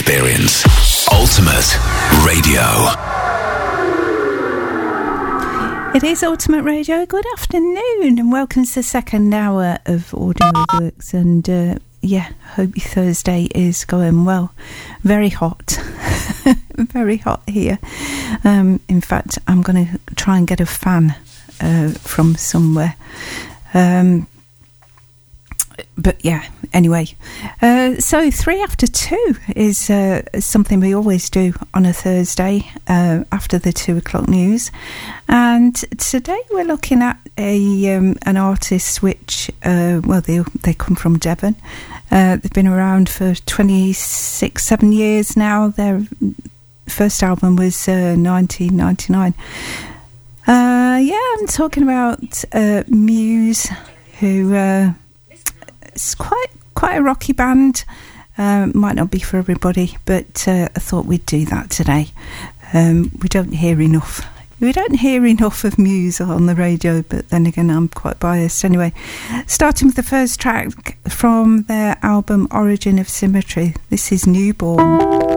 experience. Ultimate Radio. It is Ultimate Radio. Good afternoon and welcome to the second hour of Audio Works. And hope your Thursday is going well. Very hot. Very hot here. In fact, I'm going to try and get a fan from somewhere. But yeah, anyway. So 3 after 2 is something we always do on a Thursday after the 2 o'clock news. And today we're looking at an artist which, they come from Devon. They've been around for 7 years now. Their first album was 1999. I'm talking about Muse, who... it's quite a rocky band. Might not be for everybody, but I thought we'd do that today. We don't hear enough of Muse on the radio, but then again I'm quite biased. Anyway, starting with the first track from their album Origin of Symmetry. This is Newborn.